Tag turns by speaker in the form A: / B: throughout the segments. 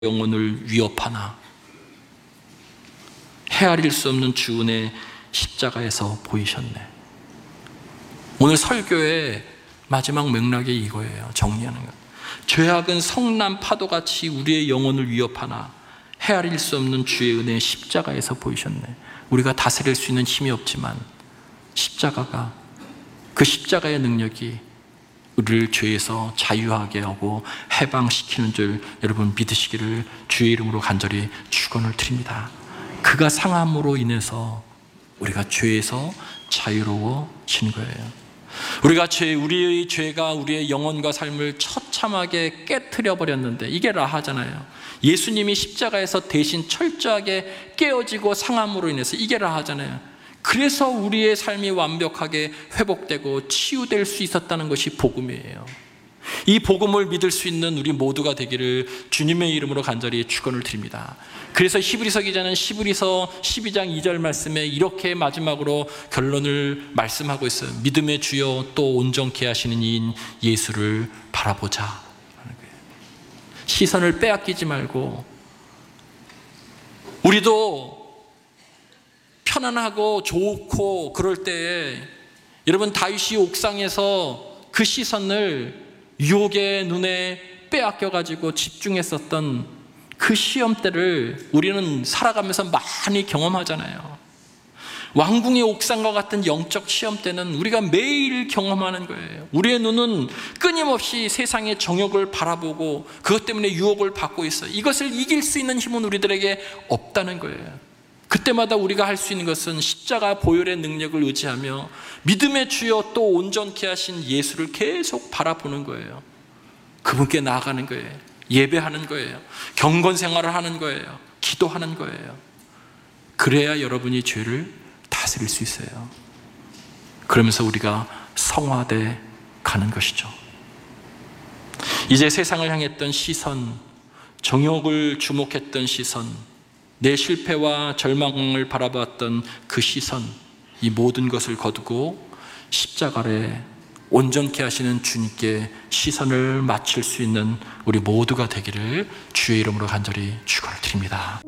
A: 영혼을 위협하나 헤아릴 수 없는 주 은혜 십자가에서 보이셨네. 오늘 설교의 마지막 맥락이 이거예요. 정리하는 것. 죄악은 성난 파도같이 우리의 영혼을 위협하나 헤아릴 수 없는 주의 은혜 십자가에서 보이셨네. 우리가 다스릴 수 있는 힘이 없지만 십자가가, 그 십자가의 능력이 우리를 죄에서 자유하게 하고 해방시키는 줄 여러분 믿으시기를 주의 이름으로 간절히 축원을 드립니다. 그가 상함으로 인해서 우리가 죄에서 자유로워진 거예요. 우리의 죄가 우리의 영혼과 삶을 처참하게 깨트려 버렸는데, 이게 라하잖아요. 예수님이 십자가에서 대신 철저하게 깨어지고 상함으로 인해서, 이게 라하잖아요. 그래서 우리의 삶이 완벽하게 회복되고 치유될 수 있었다는 것이 복음이에요. 이 복음을 믿을 수 있는 우리 모두가 되기를 주님의 이름으로 간절히 축원을 드립니다. 그래서 히브리서 기자는 히브리서 12장 2절 말씀에 이렇게 마지막으로 결론을 말씀하고 있어요. 믿음의 주여 또 온전케 하시는 이인 예수를 바라보자. 시선을 빼앗기지 말고, 우리도 편안하고 좋고 그럴 때에 여러분 다윗이 옥상에서 그 시선을 유혹의 눈에 빼앗겨가지고 집중했었던 그 시험대를 우리는 살아가면서 많이 경험하잖아요. 왕궁의 옥상과 같은 영적 시험대는 우리가 매일 경험하는 거예요. 우리의 눈은 끊임없이 세상의 정욕을 바라보고 그것 때문에 유혹을 받고 있어요. 이것을 이길 수 있는 힘은 우리들에게 없다는 거예요. 그때마다 우리가 할 수 있는 것은 십자가 보혈의 능력을 의지하며 믿음의 주여 또 온전케 하신 예수를 계속 바라보는 거예요. 그분께 나아가는 거예요. 예배하는 거예요. 경건 생활을 하는 거예요. 기도하는 거예요. 그래야 여러분이 죄를 다스릴 수 있어요. 그러면서 우리가 성화돼 가는 것이죠. 이제 세상을 향했던 시선, 정욕을 주목했던 시선, 내 실패와 절망을 바라봤던 그 시선, 이 모든 것을 거두고 십자가에 온전케 하시는 주님께 시선을 맞출 수 있는 우리 모두가 되기를 주의 이름으로 간절히 축원을 드립니다.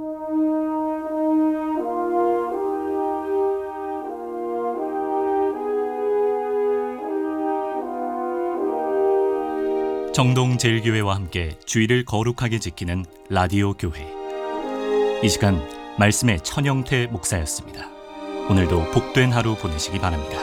B: 정동제일교회와 함께 주일을 거룩하게 지키는 라디오 교회. 이 시간 말씀의 천영태 목사였습니다. 오늘도 복된 하루 보내시기 바랍니다.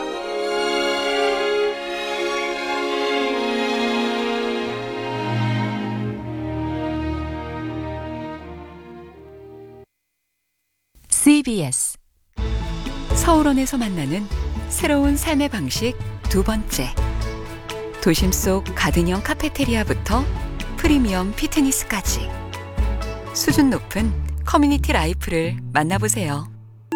C: CBS 서울원에서 만나는 새로운 삶의 방식 두 번째. 도심 속 가든형 카페테리아부터 프리미엄 피트니스까지 수준 높은 커뮤니티 라이프를 만나보세요.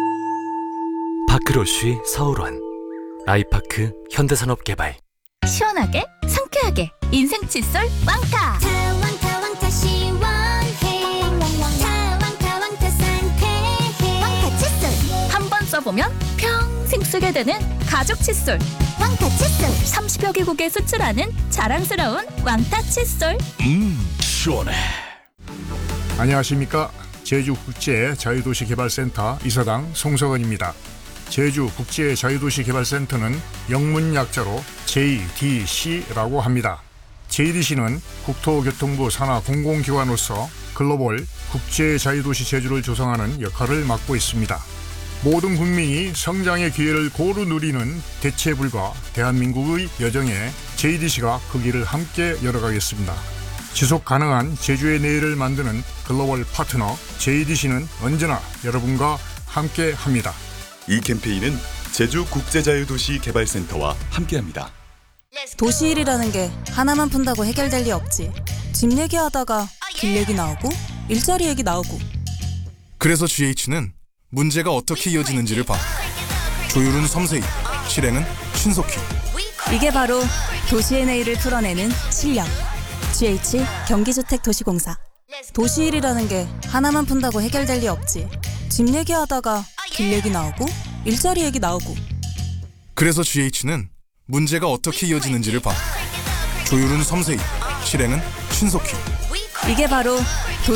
D: 파크로쉬 서울원 아이파크 현대산업개발.
E: 시원하게 상쾌하게 인생 칫솔 왕타. 왕타 시원해. 왕타 상쾌해. 왕타 칫솔 한 번 써보면 평생 쓰게 되는 가족 칫솔 왕타 칫솔. 30여 개국에 수출하는 자랑스러운 왕타 칫솔.
D: 시원해.
F: 안녕하십니까. 제주국제자유도시개발센터 이사장 송석원입니다. 제주국제자유도시개발센터는 영문약자로 JDC라고 합니다. JDC는 국토교통부 산하 공공기관으로서 글로벌 국제자유도시 제주를 조성하는 역할을 맡고 있습니다. 모든 국민이 성장의 기회를 고루 누리는 대체불가 대한민국의 여정에 JDC가 그 길을 함께 열어가겠습니다. 지속 가능한 제주의 내일을 만드는 글로벌 파트너 JDC는 언제나 여러분과 함께 합니다.
G: 이 캠페인은 제주국제자유도시개발센터와 함께합니다.
H: 도시일이라는 게 하나만 푼다고 해결될 리 없지. 집 얘기하다가 길 얘기 나오고 일자리 얘기 나오고.
I: 그래서 GH는 문제가 어떻게 이어지는지를 봐. 조율은 섬세히, 실행은 신속히.
H: 이게 바로 도시의 내일을 풀어내는 실력. GH 경기주택도시공사. 도시일이라는 게 하나만 푼다고 해결될 리 없지. 집 얘기하다가 길 얘기 나오고 일자리 얘기 나오고.
I: 그래서 GH는 문제가 어떻게 이어지는지를 봐. 조율은 섬세히, 실행은 신속히.
H: 이게 바로